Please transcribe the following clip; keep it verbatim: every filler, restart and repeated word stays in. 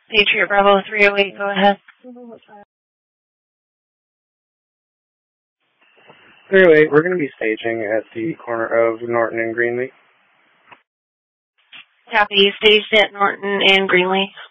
Patriot Bravo three oh eight, go ahead. three oh eight, we're going to be staging at the corner of Norton and Greenlee. Copy, staged at Norton and Greenlee.